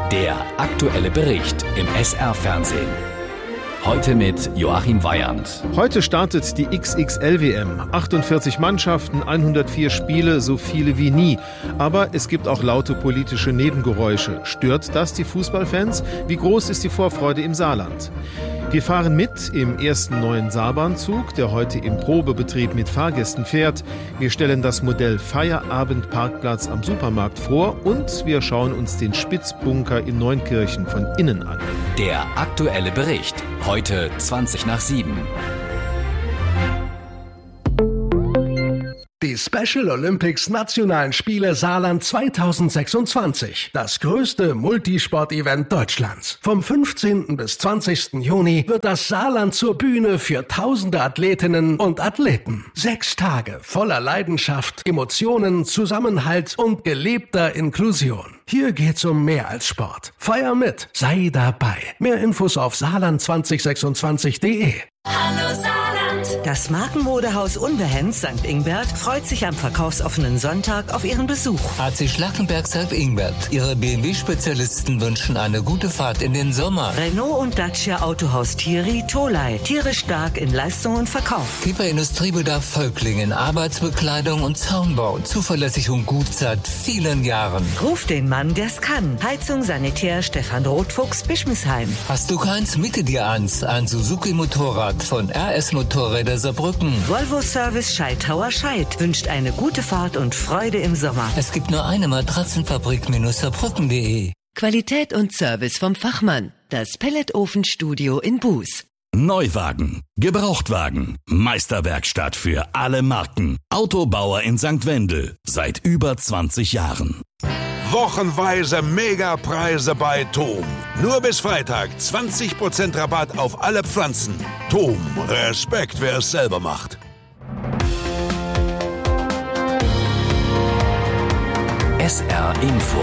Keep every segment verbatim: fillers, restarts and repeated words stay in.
Der aktuelle Bericht im S R-Fernsehen. Heute mit Joachim Weyand. Heute startet die X X L W M. achtundvierzig Mannschaften, hundertvier Spiele, so viele wie nie. Aber es gibt auch laute politische Nebengeräusche. Stört das die Fußballfans? Wie groß ist die Vorfreude im Saarland? Wir fahren mit im ersten neuen Saarbahnzug, der heute im Probebetrieb mit Fahrgästen fährt. Wir stellen das Modell Feierabendparkplatz am Supermarkt vor und wir schauen uns den Spitzbunker in Neunkirchen von innen an. Der aktuelle Bericht. Heute zwanzig nach sieben. Die Special Olympics Nationalen Spiele Saarland zweitausendsechsundzwanzig. Das größte Multisport-Event Deutschlands. Vom fünfzehnten bis zwanzigsten Juni wird das Saarland zur Bühne für tausende Athletinnen und Athleten. Sechs Tage voller Leidenschaft, Emotionen, Zusammenhalt und gelebter Inklusion. Hier geht's um mehr als Sport. Feier mit, sei dabei. Mehr Infos auf saarland zwanzig sechsundzwanzig punkt de. Hallo Saarland! Das Markenmodehaus Unbehenz Sankt Ingbert freut sich am verkaufsoffenen Sonntag auf Ihren Besuch. A C Schlackenberg Sankt Ingbert. Ihre B M W-Spezialisten wünschen eine gute Fahrt in den Sommer. Renault und Dacia Autohaus Thierry Tolai. Tierisch stark in Leistung und Verkauf. Kieper Industriebedarf Völklingen. Arbeitsbekleidung und Zaunbau. Zuverlässig und gut seit vielen Jahren. Ruf den Mann, der's kann. Heizung Sanitär Stefan Rotfuchs, Bischmisheim. Hast du keins, miete dir eins. Ein Suzuki-Motorrad von R S Motorräder Saarbrücken. Volvo Service Scheidhauer Scheid wünscht eine gute Fahrt und Freude im Sommer. Es gibt nur eine Matratzenfabrik Saarbrücken punkt de. Qualität und Service vom Fachmann. Das Pelletofenstudio in Buß. Neuwagen, Gebrauchtwagen, Meisterwerkstatt für alle Marken. Autobauer in Sankt Wendel seit über zwanzig Jahren. Wochenweise Megapreise bei Thom. Nur bis Freitag zwanzig Prozent Rabatt auf alle Pflanzen. Thom, Respekt, wer es selber macht. S R Info.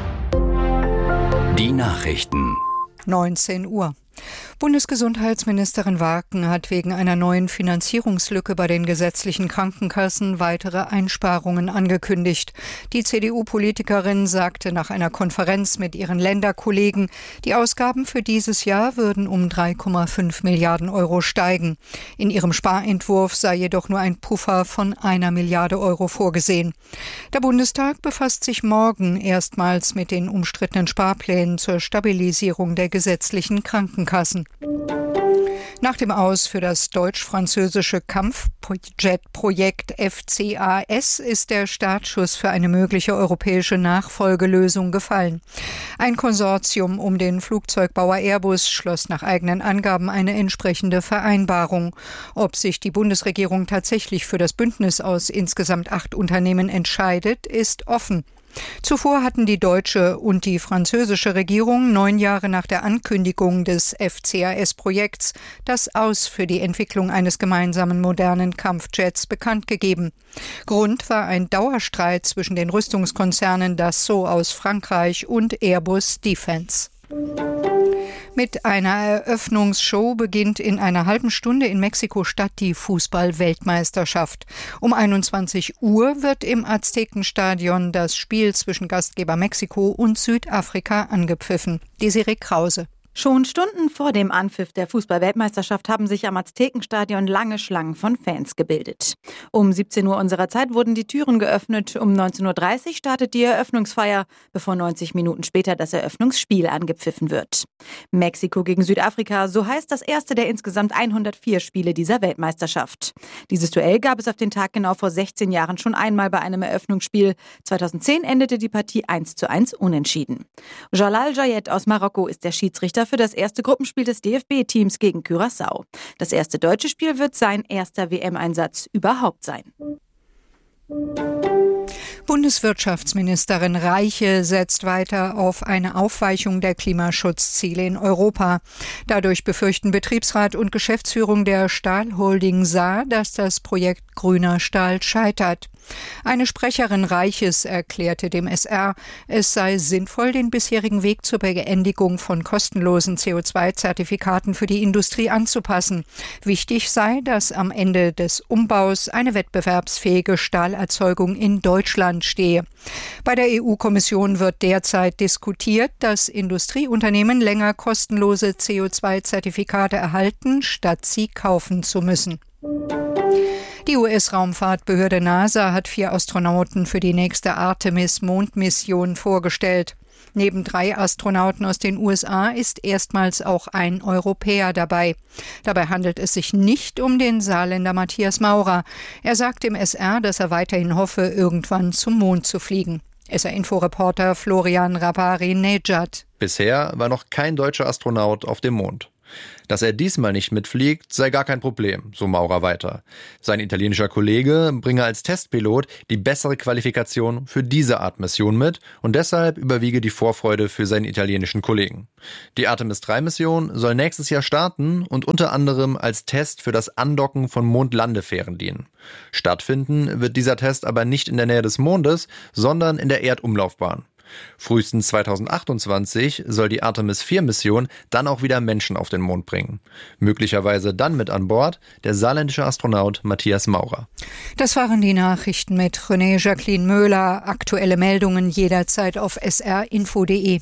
Die Nachrichten. neunzehn Uhr. Bundesgesundheitsministerin Warken hat wegen einer neuen Finanzierungslücke bei den gesetzlichen Krankenkassen weitere Einsparungen angekündigt. Die C D U-Politikerin sagte nach einer Konferenz mit ihren Länderkollegen, die Ausgaben für dieses Jahr würden um drei Komma fünf Milliarden Euro steigen. In ihrem Sparentwurf sei jedoch nur ein Puffer von einer Milliarde Euro vorgesehen. Der Bundestag befasst sich morgen erstmals mit den umstrittenen Sparplänen zur Stabilisierung der gesetzlichen Krankenkassen. Nach dem Aus für das deutsch-französische Kampfjet-Projekt F C A S ist der Startschuss für eine mögliche europäische Nachfolgelösung gefallen. Ein Konsortium um den Flugzeugbauer Airbus schloss nach eigenen Angaben eine entsprechende Vereinbarung. Ob sich die Bundesregierung tatsächlich für das Bündnis aus insgesamt acht Unternehmen entscheidet, ist offen. Zuvor hatten die deutsche und die französische Regierung neun Jahre nach der Ankündigung des F C A S-Projekts das Aus für die Entwicklung eines gemeinsamen modernen Kampfjets bekannt gegeben. Grund war ein Dauerstreit zwischen den Rüstungskonzernen Dassault aus Frankreich und Airbus Defence. Mit einer Eröffnungsshow beginnt in einer halben Stunde in Mexiko-Stadt die Fußball-Weltmeisterschaft. Um einundzwanzig Uhr wird im Aztekenstadion das Spiel zwischen Gastgeber Mexiko und Südafrika angepfiffen. Desiree Krause. Schon Stunden vor dem Anpfiff der Fußball-Weltmeisterschaft haben sich am Aztekenstadion lange Schlangen von Fans gebildet. Um siebzehn Uhr unserer Zeit wurden die Türen geöffnet. Um neunzehn Uhr dreißig startet die Eröffnungsfeier, bevor neunzig Minuten später das Eröffnungsspiel angepfiffen wird. Mexiko gegen Südafrika, so heißt das erste der insgesamt hundertvier Spiele dieser Weltmeisterschaft. Dieses Duell gab es auf den Tag genau vor sechzehn Jahren schon einmal bei einem Eröffnungsspiel. zweitausendzehn endete die Partie eins zu eins unentschieden. Jalal Jayed aus Marokko ist der Schiedsrichter für das erste Gruppenspiel des D F B-Teams gegen Curaçao. Das erste deutsche Spiel wird sein erster W M-Einsatz überhaupt sein. Bundeswirtschaftsministerin Reiche setzt weiter auf eine Aufweichung der Klimaschutzziele in Europa. Dadurch befürchten Betriebsrat und Geschäftsführung der Stahlholding Saar, dass das Projekt Grüner Stahl scheitert. Eine Sprecherin Reiches erklärte dem S R, es sei sinnvoll, den bisherigen Weg zur Beendigung von kostenlosen C O zwei Zertifikaten für die Industrie anzupassen. Wichtig sei, dass am Ende des Umbaus eine wettbewerbsfähige Stahl Ölerzeugung in Deutschland stehe. Bei der E U-Kommission wird derzeit diskutiert, dass Industrieunternehmen länger kostenlose C O zwei Zertifikate erhalten, statt sie kaufen zu müssen. Die U S-Raumfahrtbehörde NASA hat vier Astronauten für die nächste Artemis-Mondmission vorgestellt. Neben drei Astronauten aus den U S A ist erstmals auch ein Europäer dabei. Dabei handelt es sich nicht um den Saarländer Matthias Maurer. Er sagt im S R, dass er weiterhin hoffe, irgendwann zum Mond zu fliegen. S R-Info-Reporter Florian Rabari-Nejad. Bisher war noch kein deutscher Astronaut auf dem Mond. Dass er diesmal nicht mitfliegt, sei gar kein Problem, so Maurer weiter. Sein italienischer Kollege bringe als Testpilot die bessere Qualifikation für diese Art Mission mit und deshalb überwiege die Vorfreude für seinen italienischen Kollegen. Die Artemis drei Mission soll nächstes Jahr starten und unter anderem als Test für das Andocken von Mondlandefähren dienen. Stattfinden wird dieser Test aber nicht in der Nähe des Mondes, sondern in der Erdumlaufbahn. Frühestens zweitausendachtundzwanzig soll die Artemis vier Mission dann auch wieder Menschen auf den Mond bringen. Möglicherweise dann mit an Bord der saarländische Astronaut Matthias Maurer. Das waren die Nachrichten mit René Jacqueline Möhler. Aktuelle Meldungen jederzeit auf s r info punkt d e.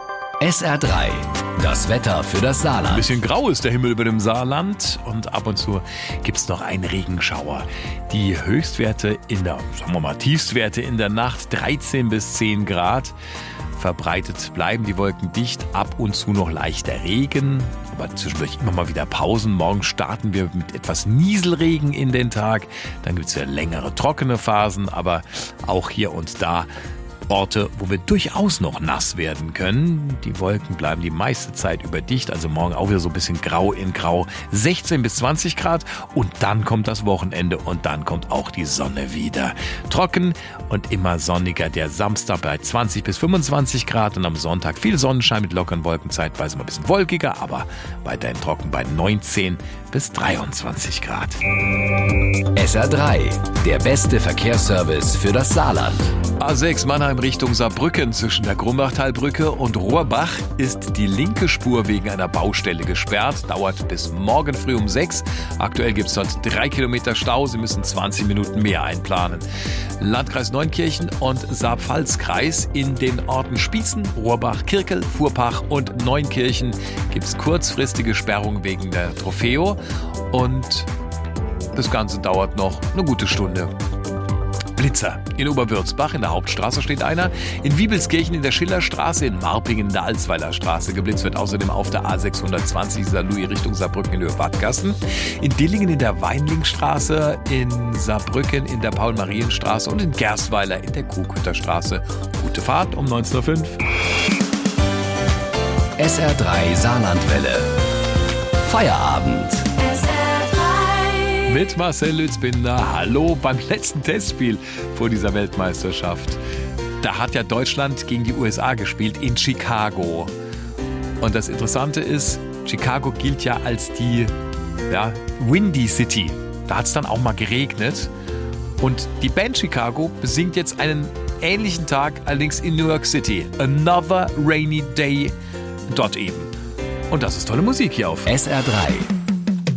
S R drei. Das Wetter für das Saarland. Ein bisschen grau ist der Himmel über dem Saarland und ab und zu gibt es noch einen Regenschauer. Die Höchstwerte in der, sagen wir mal, Tiefstwerte in der Nacht dreizehn bis zehn Grad. Verbreitet bleiben die Wolken dicht, ab und zu noch leichter Regen, aber zwischendurch immer mal wieder Pausen. Morgen starten wir mit etwas Nieselregen in den Tag. Dann gibt es ja längere trockene Phasen, aber auch hier und da Orte, wo wir durchaus noch nass werden können. Die Wolken bleiben die meiste Zeit über dicht, also morgen auch wieder so ein bisschen grau in grau, sechzehn bis zwanzig Grad und dann kommt das Wochenende und dann kommt auch die Sonne wieder. Trocken und immer sonniger, der Samstag bei zwanzig bis fünfundzwanzig Grad und am Sonntag viel Sonnenschein mit lockeren Wolken, zeitweise mal ein bisschen wolkiger, aber weiterhin trocken bei neunzehn bis dreiundzwanzig Grad. S R drei, der beste Verkehrsservice für das Saarland. A sechs Mannheim Richtung Saarbrücken zwischen der Grumbachtalbrücke und Rohrbach ist die linke Spur wegen einer Baustelle gesperrt. Dauert bis morgen früh um sechs. Aktuell gibt es dort drei Kilometer Stau. Sie müssen zwanzig Minuten mehr einplanen. Landkreis Neunkirchen und Saar-Pfalz-Kreis in den Orten Spießen, Rohrbach, Kirkel, Furpach und Neunkirchen gibt es kurzfristige Sperrungen wegen der Trofeo. Und das Ganze dauert noch eine gute Stunde. Blitzer. In Oberwürzbach in der Hauptstraße steht einer. In Wiebelskirchen in der Schillerstraße, in Marpingen in der Alsweiler Straße. Geblitzt wird außerdem auf der A sechshundertzwanzig Saarlouis Richtung Saarbrücken in Höhe Badgassen. In Dillingen in der Weinlingstraße, in Saarbrücken in der Paul-Marien-Straße und in Gersweiler in der Kuhkütterstraße. Gute Fahrt um neunzehn Uhr fünf. S R drei Saarlandwelle. Feierabend. Mit Marcel Lützbinder. Hallo beim letzten Testspiel vor dieser Weltmeisterschaft. Da hat ja Deutschland gegen die U S A gespielt in Chicago. Und das Interessante ist, Chicago gilt ja als die ja, Windy City. Da hat es dann auch mal geregnet. Und die Band Chicago besingt jetzt einen ähnlichen Tag, allerdings in New York City. Another Rainy Day. Dort eben. Und das ist tolle Musik hier auf S R drei.